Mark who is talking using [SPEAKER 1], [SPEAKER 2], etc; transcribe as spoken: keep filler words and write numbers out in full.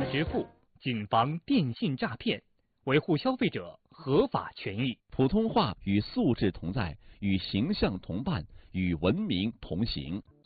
[SPEAKER 1] 支付，谨防电信诈骗，维护消费者合法权益。
[SPEAKER 2] 普通话与素质同在，与形象同伴，与文明同行。